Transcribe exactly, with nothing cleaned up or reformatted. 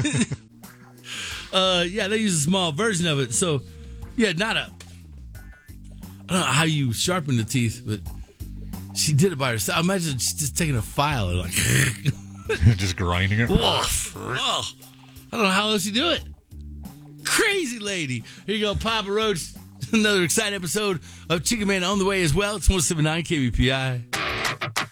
uh, yeah, they use a small version of it. So, yeah, not a. I don't know how you sharpen the teeth, but she did it by herself. Imagine she's just taking a file and like. Just grinding it. Woof. Oh, I don't know how else you do it. Crazy lady. Here you go, Papa Roach. Another exciting episode of Chicken Man on the way as well. It's one seventy-nine K B P I.